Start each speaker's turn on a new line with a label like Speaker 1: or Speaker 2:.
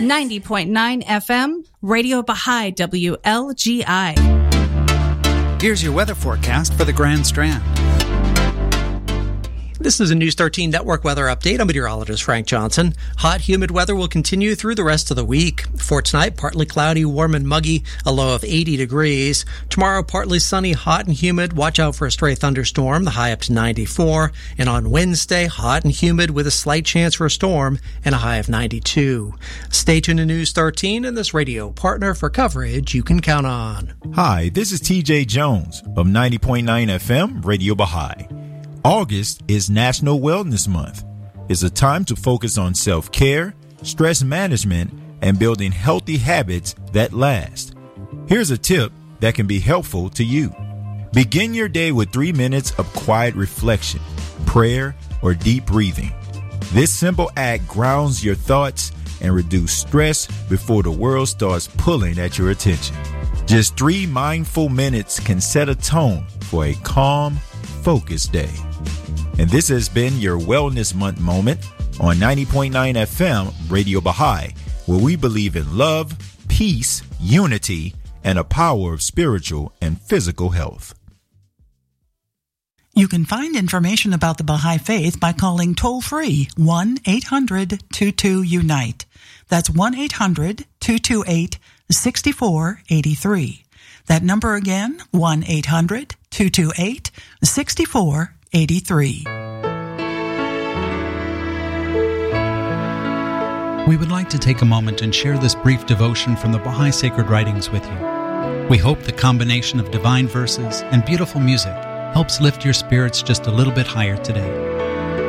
Speaker 1: 90.9 FM, Radio Baha'i WLGI.
Speaker 2: Here's your weather forecast for the Grand Strand.
Speaker 3: This is a News 13 Network weather update. I'm meteorologist Frank Johnson. Hot, humid weather will continue through the rest of the week. For tonight, partly cloudy, warm and muggy, a low of 80 degrees. Tomorrow, partly sunny, hot and humid. Watch out for a stray thunderstorm, the high up to 94. And on Wednesday, hot and humid with a slight chance for a storm and a high of 92. Stay tuned to News 13 and this radio partner for coverage you can count on.
Speaker 4: Hi, this is TJ Jones of 90.9 FM, Radio Baha'i. August is National Wellness Month. It's a time to focus on self-care, stress management, and building healthy habits that last. Here's a tip that can be helpful to you. Begin your day with 3 minutes of quiet reflection, prayer, or deep breathing. This simple act grounds your thoughts and reduces stress before the world starts pulling at your attention. Just 3 mindful minutes can set a tone for a calm, focused day. And this has been your Wellness Month moment on 90.9 FM Radio Baha'i, where we believe in love, peace, unity, and a power of spiritual and physical health.
Speaker 5: You can find information about the Baha'i Faith by calling toll-free 1-800-22-UNITE. That's 1-800-228-6483. That number again, 1-800-228-6483.
Speaker 6: We would like to take a moment and share this brief devotion from the Baha'i Sacred Writings with you. We hope the combination of divine verses and beautiful music helps lift your spirits just a little bit higher today.